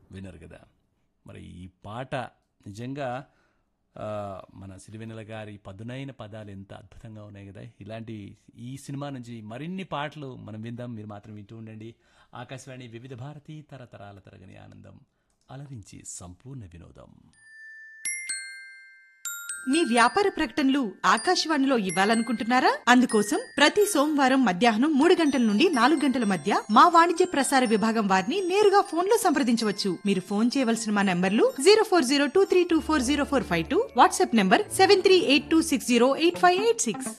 వినరు కదా. మరి ఈ పాట నిజంగా మన సిరివెన్నెల గారి పదునైన పదాలు ఎంత అద్భుతంగా ఉన్నాయి కదా. ఇలాంటి ఈ సినిమా నుంచి మరిన్ని పాటలు మనం విందాం. మీరు మాత్రం వింటూ ఉండండి. ఆకాశవాణి వివిధ భారతి తరతరాల తరగని ఆనందం అలరించి సంపూర్ణ వినోదం. మీ వ్యాపార ప్రకటనలు ఆకాశవాణిలో ఇవ్వాలనుకుంటున్నారా? అందుకోసం ప్రతి సోమవారం మధ్యాహ్నం 3 గంటల నుండి 4 గంటల మధ్య మా వాణిజ్య ప్రసార విభాగం వారిని నేరుగా ఫోన్లో సంప్రదించవచ్చు. మీరు ఫోన్ చేయవలసిన మా నంబర్లు 0402324045, వాట్సాప్ నంబర్ 7382608586.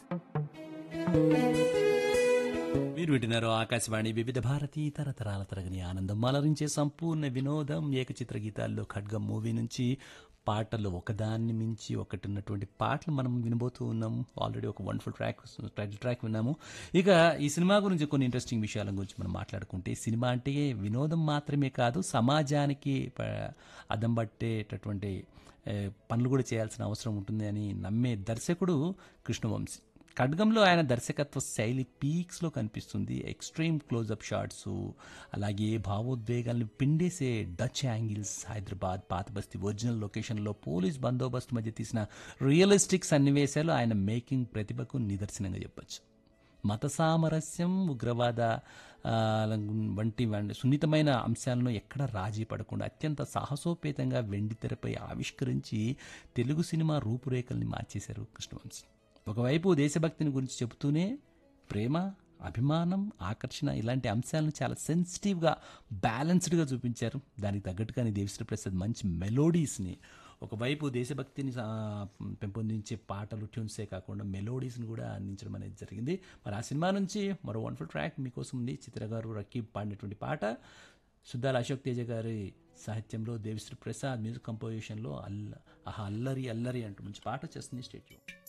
మీరు వింటున్నారు ఆకాశవాణి వివిధ భారతి తరతరాల తరగని ఆనందం అలరించే సంపూర్ణ వినోదం. ఏకచిత్ర గీతాల్లో ఖడ్గం మూవీ నుంచి పాటలు ఒకదాన్ని మించి ఒకటి ఉన్నటువంటి పాటలు మనం వినబోతూ ఉన్నాం. ఆల్రెడీ ఒక వండర్ఫుల్ టైటిల్ ట్రాక్ విన్నాము. ఇక ఈ సినిమా గురించి కొన్ని ఇంట్రెస్టింగ్ విషయాల గురించి మనం మాట్లాడుకుంటే, సినిమా అంటే వినోదం మాత్రమే కాదు, సమాజానికి అద్దం పట్టేటటువంటి పనులు కూడా చేయాల్సిన అవసరం ఉంటుంది అని నమ్మే దర్శకుడు కృష్ణవంశీ. ఖడ్గంలో ఆయన దర్శకత్వ శైలి పీక్స్లో కనిపిస్తుంది. ఎక్స్ట్రీమ్ క్లోజప్ షాట్స్, అలాగే భావోద్వేగాలను పిండేసే డచ్ యాంగిల్స్, హైదరాబాద్ పాతబస్తీ ఒరిజినల్ లొకేషన్లో పోలీస్ బందోబస్తు మధ్య తీసిన రియలిస్టిక్ సన్నివేశాలు ఆయన మేకింగ్ ప్రతిభకు నిదర్శనంగా చెప్పొచ్చు. మత సామరస్యం, ఉగ్రవాద వంటి సున్నితమైన అంశాలను ఎక్కడ రాజీ పడకుండా అత్యంత సాహసోపేతంగా వెండితెరపై ఆవిష్కరించి తెలుగు సినిమా రూపురేఖల్ని మార్చేశారు కృష్ణవంశీ. ఒకవైపు దేశభక్తిని గురించి చెబుతూనే ప్రేమ, అభిమానం, ఆకర్షణ ఇలాంటి అంశాలను చాలా సెన్సిటివ్గా, బ్యాలెన్స్డ్గా చూపించారు. దానికి తగ్గట్టుగానే దేవిశ్రీ ప్రసాద్ మంచి మెలోడీస్ని, ఒకవైపు దేశభక్తిని పెంపొందించే పాటలు, ట్యూన్సే కాకుండా మెలోడీస్ని కూడా అందించడం అనేది జరిగింది. మరి ఆ సినిమా నుంచి మరో వండర్ఫుల్ ట్రాక్ మీకోసం ఉంది. చిత్ర గారు, రకీబ్ పాడినటువంటి పాట, సుద్దాల అశోక్ తేజ గారి సాహిత్యంలో దేవిశ్రీ ప్రసాద్ మ్యూజిక్ కంపోజిషన్లో అల్లరి అల్లరి అంటూ మంచి పాట వచ్చేస్తుంది. స్టేట్